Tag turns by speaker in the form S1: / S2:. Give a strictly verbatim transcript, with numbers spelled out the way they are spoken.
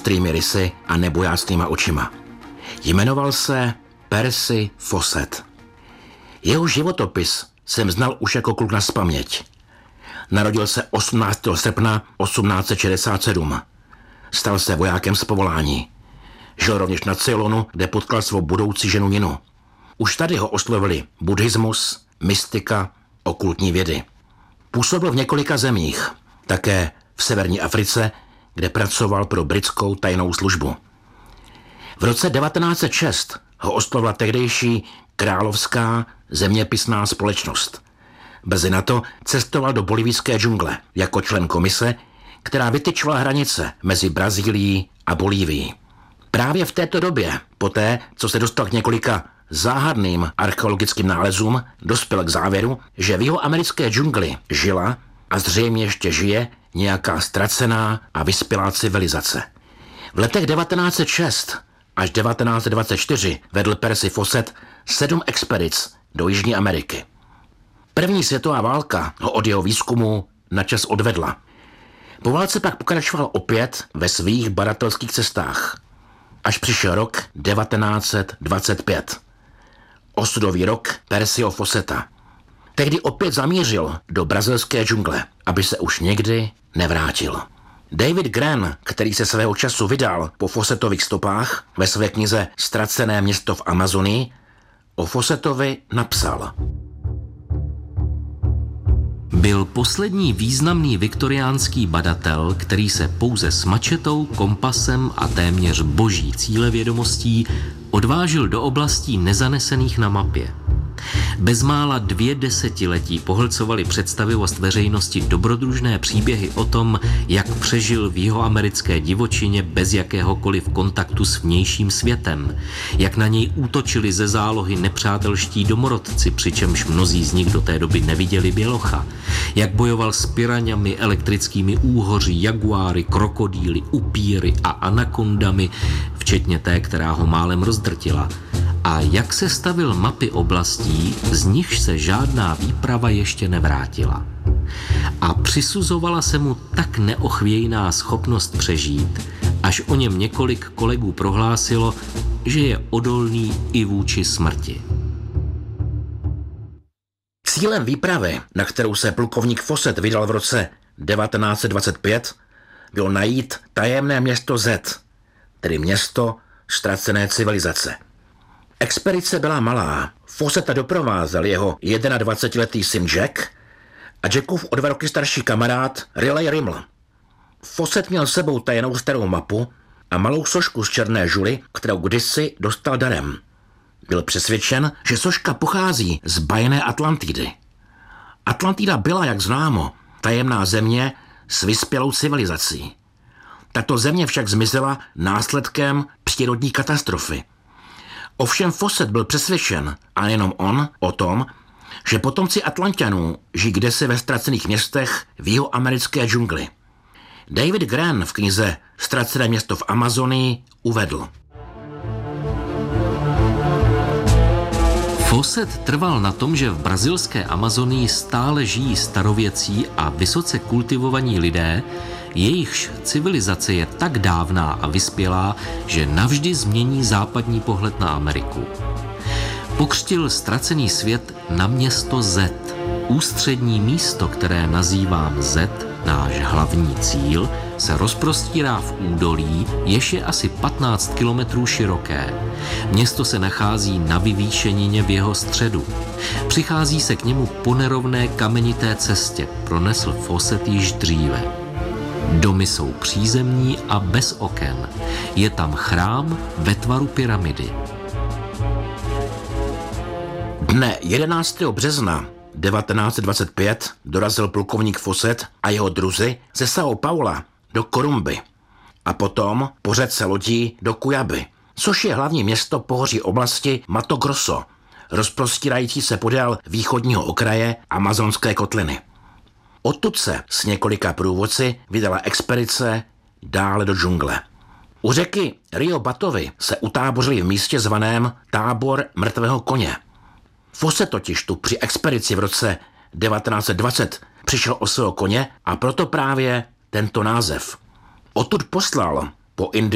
S1: ostrými rysy a nebojácnýma očima. Jmenoval se Percy Fawcett. Jeho životopis jsem znal už jako kluk nazpaměť. Narodil se osmnáctého srpna osmnáct set šedesát sedm. Stal se vojákem z povolání. Žil rovněž na Ceylonu, kde potkal svou budoucí ženu Ninu. Už tady ho oslovili buddhismus, mystika, okultní vědy. Působil v několika zemích, také v severní Africe, kde pracoval pro britskou tajnou službu. V roce devatenáct set šest ho oslovila tehdejší královská zeměpisná společnost. Brzy na to cestoval do bolivijské džungle jako člen komise, která vytyčovala hranice mezi Brazílií a Bolívií. Právě v této době, poté, co se dostal k několika záhadným archeologickým nálezům, dospěl k závěru, že v jeho americké džungli žila a zřejmě ještě žije nějaká ztracená a vyspělá civilizace. V letech devatenáct set šest až devatenáct set dvacet čtyři vedl Percy Fawcett sedm expedic do Jižní Ameriky. První světová válka ho od jeho výzkumu načas odvedla. Po válce pak pokračoval opět ve svých badatelských cestách, až přišel rok devatenáct set dvacet pět. Osudový rok Percyho Fawcetta. Tehdy opět zamířil do brazilské džungle, aby se už nikdy nevrátil. David Grann, který se svého času vydal po Fawcettových stopách ve své knize Ztracené město v Amazonii, o Fawcettovi napsal:
S2: Byl poslední významný viktoriánský badatel, který se pouze s mačetou, kompasem a téměř boží cílevědomostí odvážil do oblastí nezanesených na mapě. Bezmála dvě desetiletí pohlcovali představivost veřejnosti dobrodružné příběhy o tom, jak přežil v jihoamerické divočině bez jakéhokoliv kontaktu s vnějším světem, jak na něj útočili ze zálohy nepřátelští domorodci, přičemž mnozí z nich do té doby neviděli bělocha, jak bojoval s piraňami, elektrickými úhoři, jaguáry, krokodýly, upíry a anakondami, včetně té, která ho málem rozdrtila, a jak se stavil mapy oblastí, z nichž se žádná výprava ještě nevrátila. A přisuzovala se mu tak neochvějná schopnost přežít, až o něm několik kolegů prohlásilo, že je odolný i vůči smrti.
S1: Cílem výpravy, na kterou se plukovník Fawcett vydal v roce devatenáct set dvacet pět, bylo najít tajemné město Z, tedy město ztracené civilizace. Expedice byla malá. Fawcetta doprovázel jeho dvacetiletý syn Jack a Jackův o dva roky starší kamarád Riley Rimmel. Fawcett měl s sebou tajnou starou mapu a malou sošku z černé žuly, kterou kdysi dostal darem. Byl přesvědčen, že soška pochází z bajné Atlantidy. Atlantida byla, jak známo, tajemná země s vyspělou civilizací. Tato země však zmizela následkem přírodní katastrofy. Ovšem Fawcett byl přesvědčen, a nejenom on, o tom, že potomci Atlanťanů žijí kdesi ve ztracených městech v jihoamerické džungli. David Grann v knize Ztracené město v Amazonii uvedl:
S2: Fawcett trval na tom, že v brazilské Amazonii stále žijí starověcí a vysoce kultivovaní lidé, jejichž civilizace je tak dávná a vyspělá, že navždy změní západní pohled na Ameriku. Pokřtil ztracený svět na město Z, ústřední místo, které nazývám Z, náš hlavní cíl, se rozprostírá v údolí, jež je asi patnáct kilometrů široké. Město se nachází na vyvýšenině v jeho středu. Přichází se k němu po nerovné kamenité cestě, pronesl Fawcett již dříve. Domy jsou přízemní a bez oken. Je tam chrám ve tvaru pyramidy.
S1: Dne jedenáctého března devatenáct set dvacet pět dorazil plukovník Fawcett a jeho druzi ze São Paula do Korumby a potom po řece lodí do Cuiaby, což je hlavní město pohoří oblasti Mato Grosso, rozprostírající se podél východního okraje amazonské kotliny. Odtud se s několika průvodci vydala expedice dále do džungle. U řeky Rio Batovy se utábořili v místě zvaném Tábor mrtvého koně. Fawcett totiž tu při expedici v roce devatenáct set dvacet přišel o svého koně a proto právě tento název. Odtud poslal po Indii